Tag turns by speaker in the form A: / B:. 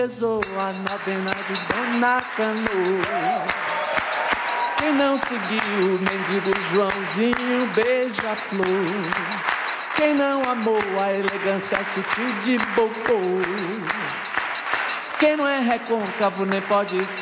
A: Rezou a novena de Dona Canoa. Quem não seguiu o mendigo Joãozinho beija-flor. Quem não amou a elegância sutil de Bocô. Quem não é recôncavo nem pode ser